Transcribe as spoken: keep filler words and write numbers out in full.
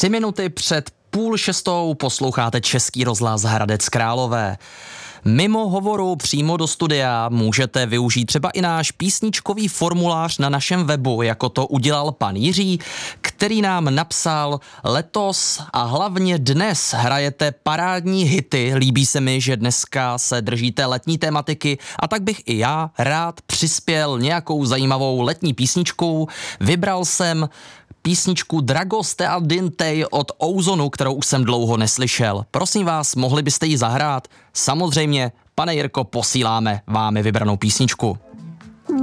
Tři minuty před půl šestou posloucháte Český rozhlas Hradec Králové. Mimo hovoru přímo do studia můžete využít třeba i náš písničkový formulář na našem webu, jako to udělal pan Jiří, který nám napsal: letos a hlavně dnes hrajete parádní hity, líbí se mi, že dneska se držíte letní tematiky, a tak bych i já rád přispěl nějakou zajímavou letní písničkou. Vybral jsem písničku Dragoste a Dintej od Ozonu, kterou už jsem dlouho neslyšel. Prosím vás, mohli byste ji zahrát? Samozřejmě, pane Jirko, posíláme vámi vybranou písničku.